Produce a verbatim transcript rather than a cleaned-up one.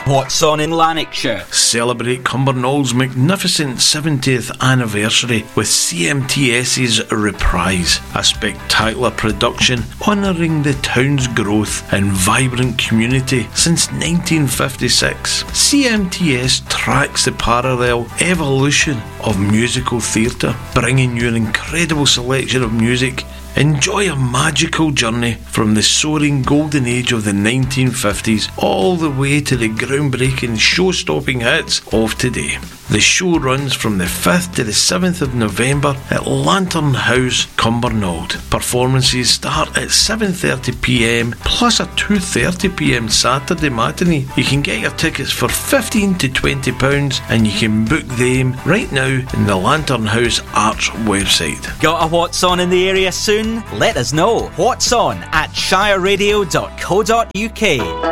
What's on in Lanarkshire? Celebrate Cumbernaulds' magnificent seventieth anniversary with CMTS's Reprise, a spectacular production honouring the town's growth and vibrant community since nineteen fifty-six. C M T S tracks the parallel evolution of musical theatre, bringing you an incredible selection of music. Enjoy a magical journey from the soaring golden age of the nineteen fifties all the way to the groundbreaking show-stopping hits of today. The show runs from the fifth to the seventh of November at Lantern House, Cumbernauld. Performances start at seven thirty p m plus a two thirty p m Saturday matinee. You can get your tickets for fifteen to twenty pounds and you can book them right now in the Lantern House Arch website. Got a What's On in the area soon? Let us know. What's On at shire radio dot co dot uk.